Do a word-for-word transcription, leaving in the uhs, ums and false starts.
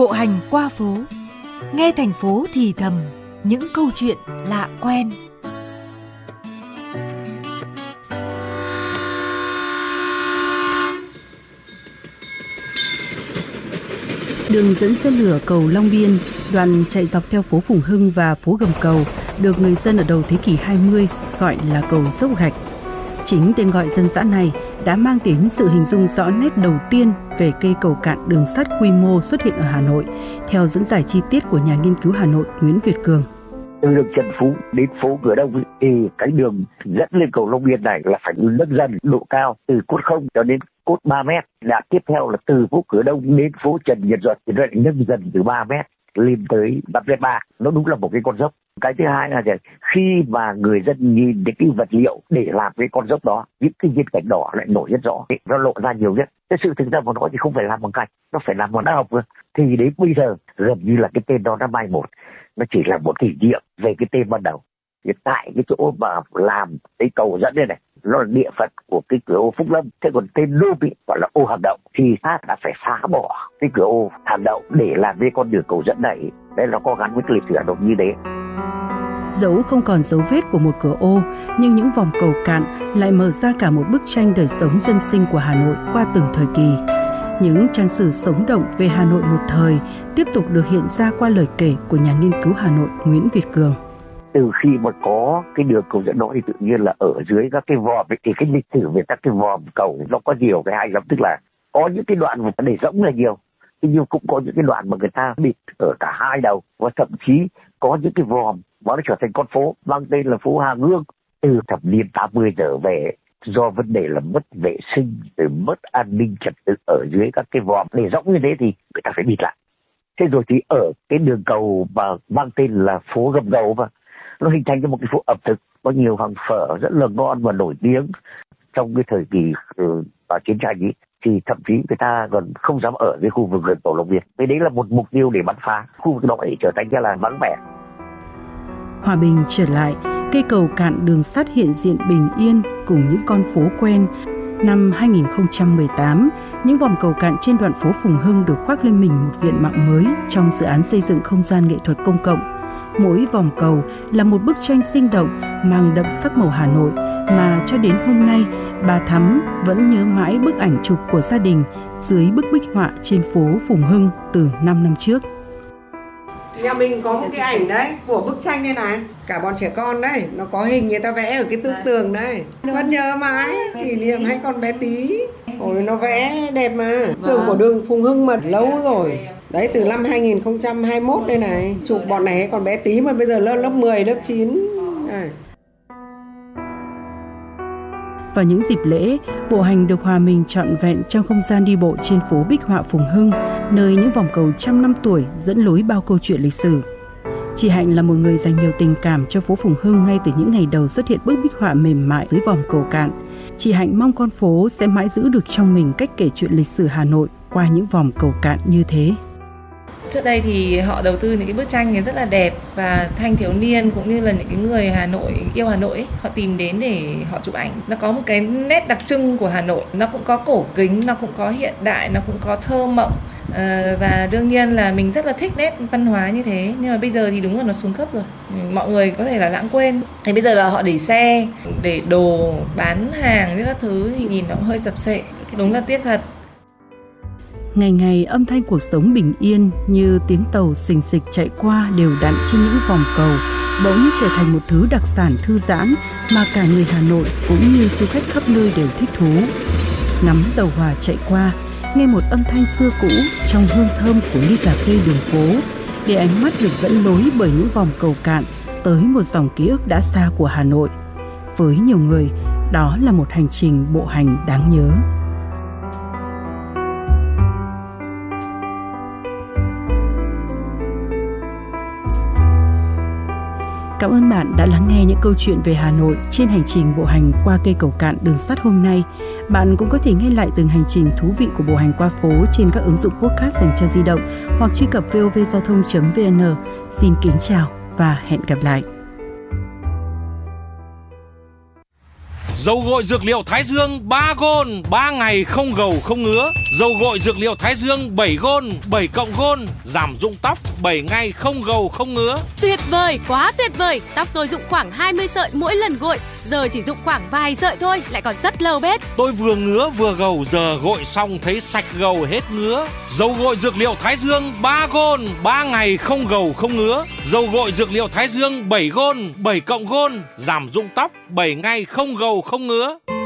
Bộ hành qua phố, nghe thành phố thì thầm những câu chuyện lạ quen. Đường dẫn xe lửa cầu Long Biên, đoạn chạy dọc theo phố Phùng Hưng và phố Gầm Cầu, được người dân ở đầu thế kỷ hai mươi gọi là cầu Dốc Gạch. Chính tên gọi dân dã này đã mang đến sự hình dung rõ nét đầu tiên về cây cầu cạn đường sắt quy mô xuất hiện ở Hà Nội, theo dẫn giải chi tiết của nhà nghiên cứu Hà Nội Nguyễn Việt Cường. Từ đường Trần Phú đến phố Cửa Đông thì cái đường dẫn lên cầu Long Biên này là phải nâng dần độ cao từ cốt không cho đến cốt ba mét. Là tiếp theo là từ phố Cửa Đông đến phố Trần Nhật Duật thì nó lại nâng dần từ ba mét lên tới năm mét ba. Nó đúng là một cái con dốc. Cái thứ hai là khi mà người dân nhìn đến cái vật liệu để làm cái con dốc đó, những cái viên gạch đỏ lại nổi rất rõ, nó lộ ra nhiều nhất. Cái sự thực ra mà nói thì không phải làm bằng gạch, nó phải làm bằng đá học cơ. Thì đến bây giờ gần như là cái tên đó nó mai một, nó chỉ là một kỷ niệm về cái tên ban đầu. Hiện tại cái chỗ mà làm cái cầu dẫn đây này, nó là địa phận của cái cửa ô Phúc Lâm. Thế còn tên nôm bị gọi là ô Hàng Đậu, thì ta đã phải phá bỏ cái cửa ô Hàng Đậu để làm cái con đường cầu dẫn này. Đây nó có gắn với cái lịch sử Hà Nội như thế. Dẫu không còn dấu vết của một cửa ô, nhưng những vòng cầu cạn lại mở ra cả một bức tranh đời sống dân sinh của Hà Nội qua từng thời kỳ. Những trang sử sống động về Hà Nội một thời tiếp tục được hiện ra qua lời kể của nhà nghiên cứu Hà Nội Nguyễn Việt Cường. Từ khi mà có cái đường cầu dẫn đó thì tự nhiên là ở dưới các cái vòm thì cái lịch sử về các cái vòm cầu nó có nhiều cái hay lắm, tức là có những cái đoạn mà để rỗng là nhiều, nhưng cũng có những cái đoạn mà người ta bịt ở cả hai đầu, và thậm chí có những cái vòm mà nó trở thành con phố mang tên là phố Hàng Gương. Từ thập niên tám mươi trở về, do vấn đề là mất vệ sinh, rồi mất an ninh trật tự ở dưới các cái vòm để rỗng như thế thì người ta phải bịt lại. Thế rồi thì ở cái đường cầu mà mang tên là phố Gầm Cầu mà nó hình thành một cái phố ẩm thực, có nhiều hàng phở rất là ngon và nổi tiếng. Trong cái thời kỳ uh, chiến tranh ấy, thì thậm chí người ta còn không dám ở cái khu vực gần cầu Long Biên. Thế đấy là một mục tiêu để bắn phá khu vực đó để trở thành cái là vắng vẻ. Hòa bình trở lại, cây cầu cạn đường sắt hiện diện bình yên cùng những con phố quen. Năm hai nghìn không trăm mười tám, những vòng cầu cạn trên đoạn phố Phùng Hưng được khoác lên mình một diện mạo mới trong dự án xây dựng không gian nghệ thuật công cộng. Mỗi vòng cầu là một bức tranh sinh động mang đậm sắc màu Hà Nội mà cho đến hôm nay bà Thắm vẫn nhớ mãi bức ảnh chụp của gia đình dưới bức bích họa trên phố Phùng Hưng từ năm năm trước. Nhà mình có một cái ảnh đấy của bức tranh đây này, cả bọn trẻ con đấy, nó có hình người ta vẽ ở cái tường tường đấy, vẫn nhớ mãi kỷ niệm hay con bé tí. Ôi nó vẽ đẹp mà, tường của đường Phùng Hưng mà lâu rồi. Đấy từ năm hai nghìn không trăm hai mươi mốt đây này, chụp bọn này còn bé tí mà bây giờ lớp lớp mười, lớp chín. À. Vào những dịp lễ, bộ hành được hòa mình trọn vẹn trong không gian đi bộ trên phố Bích Họa Phùng Hưng, nơi những vòng cầu trăm năm tuổi dẫn lối bao câu chuyện lịch sử. Chị Hạnh là một người dành nhiều tình cảm cho phố Phùng Hưng ngay từ những ngày đầu xuất hiện bức bích họa mềm mại dưới vòng cầu cạn. Chị Hạnh mong con phố sẽ mãi giữ được trong mình cách kể chuyện lịch sử Hà Nội qua những vòng cầu cạn như thế. Trước đây thì họ đầu tư những cái bức tranh rất là đẹp, và thanh thiếu niên cũng như là những cái người Hà Nội yêu Hà Nội ấy, họ tìm đến để họ chụp ảnh. Nó có một cái nét đặc trưng của Hà Nội, nó cũng có cổ kính, nó cũng có hiện đại, nó cũng có thơ mộng, à, và đương nhiên là mình rất là thích nét văn hóa như thế. Nhưng mà bây giờ thì đúng là nó xuống cấp rồi, mọi người có thể là lãng quên. Thì bây giờ là họ để xe, để đồ bán hàng với các thứ thì nhìn nó cũng hơi sập sệ, đúng là tiếc thật. Ngày ngày âm thanh cuộc sống bình yên như tiếng tàu xình xịch chạy qua đều đặn trên những vòng cầu bỗng trở thành một thứ đặc sản thư giãn mà cả người Hà Nội cũng như du khách khắp nơi đều thích thú. Ngắm tàu hỏa chạy qua, nghe một âm thanh xưa cũ trong hương thơm của ly cà phê đường phố, để ánh mắt được dẫn lối bởi những vòng cầu cạn tới một dòng ký ức đã xa của Hà Nội. Với nhiều người, đó là một hành trình bộ hành đáng nhớ. Cảm ơn bạn đã lắng nghe những câu chuyện về Hà Nội trên hành trình bộ hành qua cây cầu cạn đường sắt hôm nay. Bạn cũng có thể nghe lại từng hành trình thú vị của bộ hành qua phố trên các ứng dụng podcast dành cho di động hoặc truy cập vovgiao thông chấm vn. Xin kính chào và hẹn gặp lại. Dầu gội dược liệu Thái Dương ba gôn, ba ngày không gầu không ngứa. Dầu gội dược liệu Thái Dương bảy Gold, bảy cộng Gold, giảm rụng tóc bảy ngày không gầu không ngứa. Tuyệt vời, quá tuyệt vời. Tóc tôi rụng khoảng hai mươi sợi mỗi lần gội, giờ chỉ rụng khoảng vài sợi thôi, lại còn rất lâu bết. Tôi vừa ngứa vừa gầu, giờ gội xong thấy sạch gầu hết ngứa. Dầu gội dược liệu Thái Dương ba Gold, ba ngày không gầu không ngứa. Dầu gội dược liệu Thái Dương bảy Gold, bảy cộng Gold, giảm rụng tóc bảy ngày không gầu không ngứa.